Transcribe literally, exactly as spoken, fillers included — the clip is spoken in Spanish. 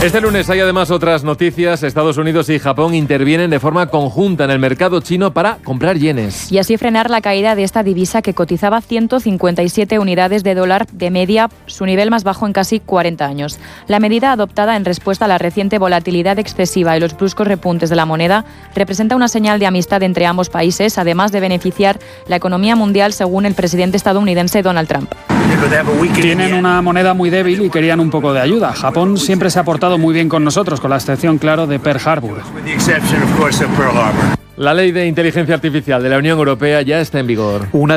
Este lunes hay además otras noticias. Estados Unidos y Japón intervienen de forma conjunta en el mercado chino para comprar yenes. Y así frenar la caída de esta divisa que cotizaba ciento cincuenta y siete unidades de dólar de media, su nivel más bajo en casi cuarenta años. La medida adoptada en respuesta a la reciente volatilidad excesiva y los bruscos repuntes de la moneda representa una señal de amistad entre ambos países, además de beneficiar la economía mundial, según el presidente estadounidense Donald Trump. Tienen una moneda muy débil y querían un poco de ayuda. Japón siempre se ha portado muy bien con nosotros, con la excepción, claro, de Pearl Harbor. La ley de inteligencia artificial de la Unión Europea ya está en vigor. Una